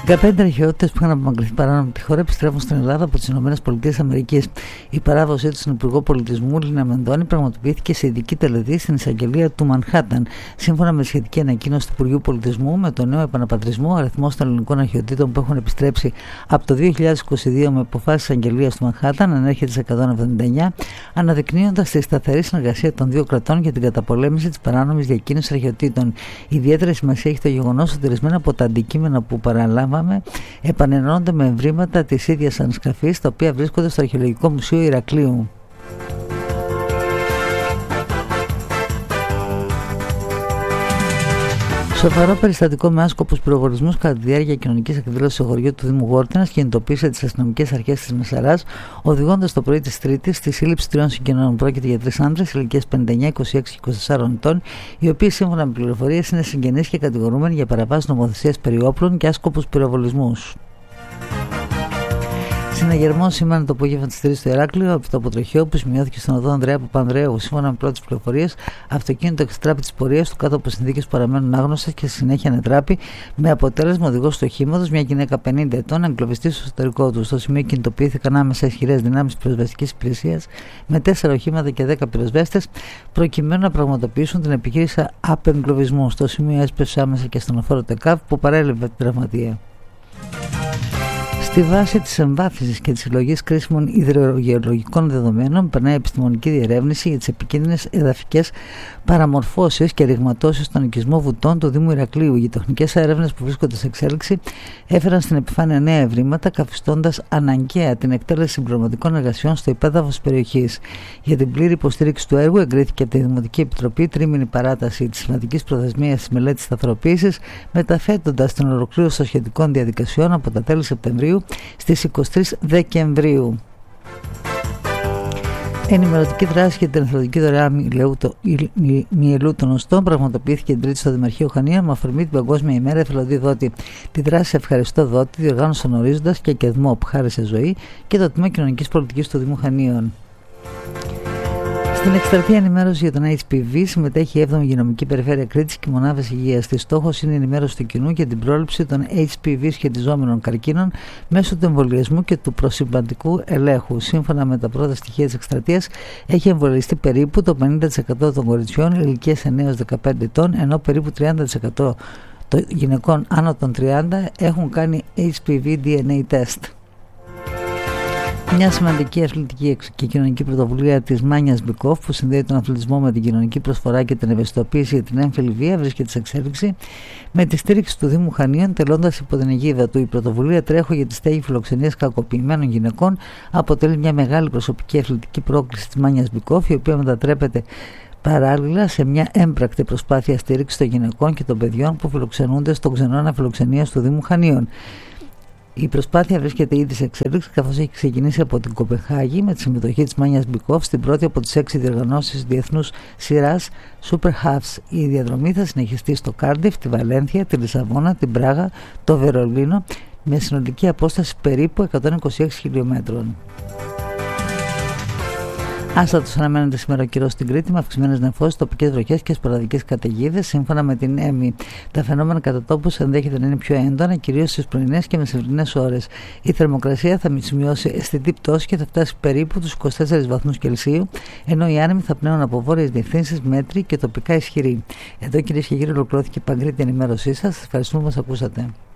15 αρχαιότητες που είχαν απομακρυνθεί παράνομα από τη χώρα επιστρέφουν στην Ελλάδα από τις ΗΠΑ. Η παράδοσή του στον Υπουργό Πολιτισμού Λίνα Μενδώνη πραγματοποιήθηκε σε ειδική τελετή στην εισαγγελία του Μανχάταν. Σύμφωνα με τη σχετική ανακοίνωση του Υπουργείου Πολιτισμού, με το νέο επαναπατρισμό, ο αριθμός των ελληνικών αρχαιοτήτων που έχουν επιστρέψει από το 2022 με αποφάσεις εισαγγελίας του Μανχάταν ανέρχεται σε 179, αναδεικνύοντας τη σταθερή συνεργασία των δύο κρατών για την καταπολέμηση της παράνομης διακίνησης αρχαιοτήτων. Ιδιαίτερη σημασία έχει το γεγονός ότι ορισμένα από τα αντικείμενα που παραλάβαμε επανενώνονται με εμβρήματα της ίδιας ανασκαφής, τα οποία βρίσκονται στο Αρχαιολογικό Μουσείο Ηρακλείου. Σοβαρό περιστατικό με άσκοπους πυροβολισμούς κατά τη διάρκεια κοινωνικής εκδήλωσης στο χωριό του Δήμου Γόρτινας κινητοποίησε τις αστυνομικές αρχές της Μεσαράς, οδηγώντας το πρωί της Τρίτης στη σύλληψη 3 συγγενών. Πρόκειται για 3 άντρες ηλικίας 59, 26 και 24 ετών, οι οποίοι σύμφωνα με πληροφορίες είναι συγγενείς και κατηγορούμενοι για παραβάσεις νομοθεσίας περί όπλων και άσκοπους πυροβολισμούς. Συναγερμό σήμερα το απόγευμα τη Τρίτης στο Ηράκλειο, από το αποτροχείο που σημειώθηκε στον οδό Ανδρέα Παπανδρέου. Σύμφωνα με πρώτες πληροφορίες, αυτοκίνητο εξτράπη της πορείας του κάτω από συνθήκες που παραμένουν άγνωστες και στη συνέχεια ανετράπη, με αποτέλεσμα οδηγός του οχήματος, μια γυναίκα 50 ετών, να εγκλωβιστεί στο εσωτερικό του. Στο σημείο κινητοποιήθηκαν άμεσα ισχυρές δυνάμεις της πυροσβεστικής υπηρεσίας με 4 οχήματα και 10 πυροσβέστες, προκειμένου να πραγματοποιήσουν την επιχείρηση απεγκλωβισμού. Στο σημείο έσπευσε άμεσα και ασθενοφόρο ΤΕΚΑΒ που παρέλευε την τραυματία. Στη βάση της εμβάθυνσης και της συλλογής κρίσιμων υδρογεολογικών δεδομένων περνάει επιστημονική διερεύνηση για τις επικίνδυνες εδαφικές παραμορφώσεις και ρηγματώσεις στον οικισμό βουτών του Δήμου Ηρακλείου. Οι τεχνικές έρευνες που βρίσκονται σε εξέλιξη έφεραν στην επιφάνεια νέα ευρήματα, καθιστώντας αναγκαία την εκτέλεση συμπληρωματικών εργασιών στο υπέδαφος της περιοχής. Για την πλήρη υποστήριξη του έργου εγκρίθηκε από τη Δημοτική Επιτροπή τρίμηνη παράταση της σημαντικής προθεσμίας της μελέτης σταθεροποίησης, μεταθέτοντας την ολοκλήρωση των σχετικών διαδικασιών από τα τέλη Σεπτεμβρίου στις 23 Δεκεμβρίου. Ενημερωτική δράση για την εθελοντική δωρεά μυελού των οστών πραγματοποιήθηκε την Τρίτη στο Δημαρχείο Χανίων με αφορμή την Παγκόσμια ημέρα εθελοντή δότη. Τη δράση ευχαριστώ δότη διοργάνωσαν Ορίζοντας και Κεδμό που χάρισε ζωή και το Τμήμα Κοινωνικής Πολιτικής του Δήμου Χανίων. Στην εκστρατεία ενημέρωση για τον HPV συμμετέχει η 7η Υγειονομική Περιφέρεια Κρήτης και οι μονάδες υγείας. Της στόχος είναι η ενημέρωση του κοινού για την πρόληψη των HPV σχετιζόμενων καρκίνων μέσω του εμβολιασμού και του προσυμπαντικού ελέγχου. Σύμφωνα με τα πρώτα στοιχεία της εκστρατείας, έχει εμβολιαστεί περίπου το 50% των κοριτσιών ηλικίας 9 έως 15 ετών, ενώ περίπου 30% των γυναικών άνω των 30 έχουν κάνει HPV DNA test. Μια σημαντική αθλητική και κοινωνική πρωτοβουλία της Μάνιας Μπικόφ που συνδέει τον αθλητισμό με την κοινωνική προσφορά και την ευαισθητοποίηση για την έμφυλη βία βρίσκεται σε εξέλιξη με τη στήριξη του Δήμου Χανίων, τελώντας υπό την αιγίδα του. Η πρωτοβουλία Τρέχω για τη στέγη φιλοξενίας κακοποιημένων γυναικών αποτελεί μια μεγάλη προσωπική αθλητική πρόκληση της Μάνιας Μπικόφ, η οποία μετατρέπεται παράλληλα σε μια έμπρακτη προσπάθεια στήριξης των γυναικών και των παιδιών που φιλοξενούνται στον ξενώνα φιλοξενίας του Δήμου Χανίων. Η προσπάθεια βρίσκεται ήδη σε εξέλιξη, καθώς έχει ξεκινήσει από την Κοπενχάγη με τη συμμετοχή της Μάνιας Μπικόφ στην πρώτη από τις 6 διοργανώσεις διεθνούς σειράς Super Halves. Η διαδρομή θα συνεχιστεί στο Κάρντιφ, τη Βαλένθια, τη Λισαβόνα, την Πράγα, το Βερολίνο με συνολική απόσταση περίπου 126 χιλιόμετρων. Άστατος αναμένεται σήμερα ο καιρός στην Κρήτη με αυξημένες νεφώσεις, τοπικές βροχές και σποραδικές καταιγίδες. Σύμφωνα με την ΕΜΗ, τα φαινόμενα κατά τόπους ενδέχεται να είναι πιο έντονα, κυρίως στις πρωινές και μεσημερινές ώρες. Η θερμοκρασία θα σημειώσει αισθητή πτώση και θα φτάσει περίπου τους 24 βαθμούς Κελσίου, ενώ οι άνεμοι θα πνέουν από βόρειες διευθύνσεις μέτρη και τοπικά ισχυροί. Εδώ, κυρίες και κύριοι, ολοκληρώθηκε η παγκρίτια ενημέρωσή σας. Ευχαριστούμε που μας ακούσατε.